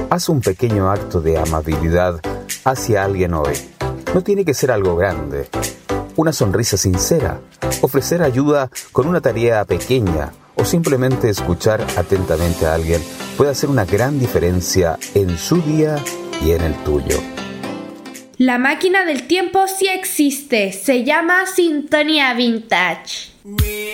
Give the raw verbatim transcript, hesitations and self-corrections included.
Haz un pequeño acto de amabilidad hacia alguien hoy. No tiene que ser algo grande. Una sonrisa sincera, ofrecer ayuda con una tarea pequeña o simplemente escuchar atentamente a alguien puede hacer una gran diferencia en su día y en el tuyo. La máquina del tiempo sí existe. Se llama Sintonía Vintage.